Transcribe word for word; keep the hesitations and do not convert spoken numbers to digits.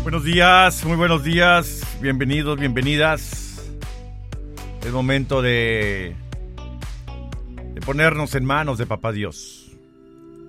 Buenos días, muy buenos días, bienvenidos, bienvenidas. Es momento de, de ponernos en manos de Papá Dios.